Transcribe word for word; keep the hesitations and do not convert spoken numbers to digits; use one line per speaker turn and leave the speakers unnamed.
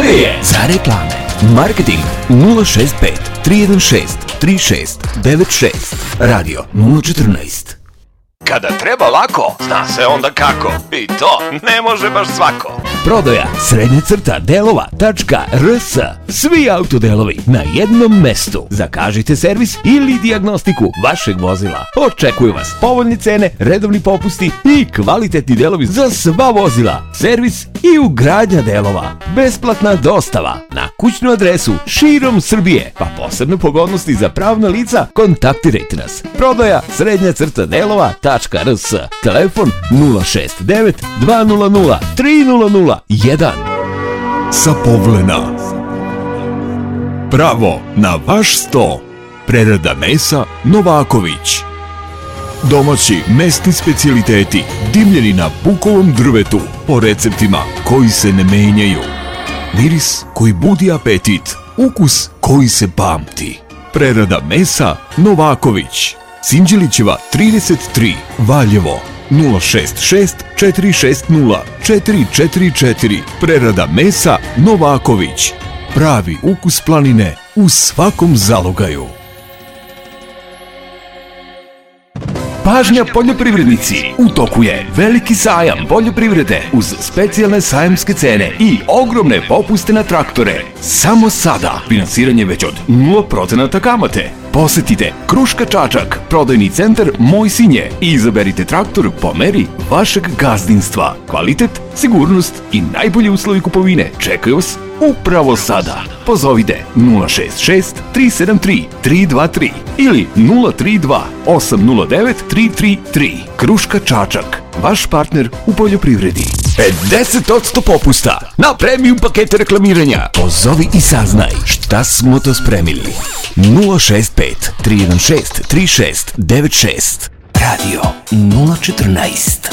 Vreme je za reklame. Marketing nula šest pet tri jedan šest tri šest devet šest. Radio nula četrnaest.
Kada treba lako, zna se onda kako. I to ne može baš svako.
Prodaja srednja crta delova.rs. Svi autodelovi na jednom mestu. Zakažite servis ili dijagnostiku vašeg vozila. Očekuju vas povoljne cene, redovni popusti i kvalitetni delovi za sva vozila. Servis i ugradnja delova. Besplatna dostava na kućnu adresu širom Srbije. Pa posebne pogodnosti za pravna lica, kontaktirajte nas. Prodaja srednja crta delova.rs. Telefon nula šest devet dva nula nula tri nula nula jedan.
Sapovlena. Pravo na vaš sto. Prerada mesa Novaković. Domaći mesni specijaliteti dimljeni na bukovom drvetu po receptima koji se ne menjaju. Miris koji budi apetit, ukus koji se pamti. Prerada mesa Novaković. Sinđelićeva trideset tri, Valjevo. nula šest šest četiri šest nula četiri četiri četiri. Prerada mesa Novaković. Pravi ukus planine u svakom zalogaju.
Pažnja poljoprivrednici, u toku je veliki sajam poljoprivrede uz specijalne sajamske cene i ogromne popuste na traktore. Samo sada finansiranje već od nula procenata kamate. Posetite Kruška Čačak, prodajni centar Moj Sinje i izaberite traktor po meri vašeg gazdinstva. Kvalitet, sigurnost i najbolji uslovi kupovine čekaju vas upravo sada. Pozovite nula šest šest tri sedam tri tri dva tri ili nula tri dva osam nula devet tri tri tri. Kruška Čačak, vaš partner u poljoprivredi. pedeset posto popusta na premium pakete reklamiranja. Pozovi i saznaj šta smo to spremili. nula šest pet tri jedan šest tri šest devet šest. Radio nula četrnaest.